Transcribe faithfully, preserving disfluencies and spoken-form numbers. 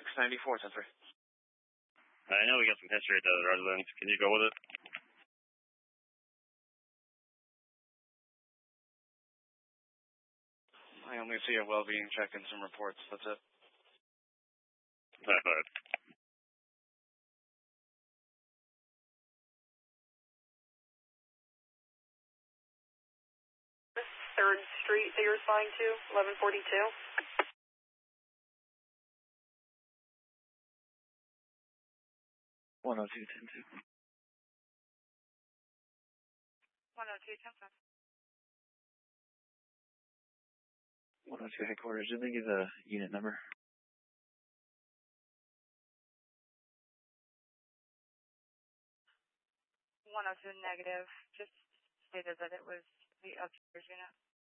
ninety-four, ten three. I know we got some history at the residence. Can you go with it? I only see a well-being check and some reports. That's it. Alright, alright. third Street that you're responding to, eleven forty-two. one oh two, ten two. one oh two, ten five. one oh two headquarters, did they give a unit number? one oh two negative, just stated that it was the upstairs unit.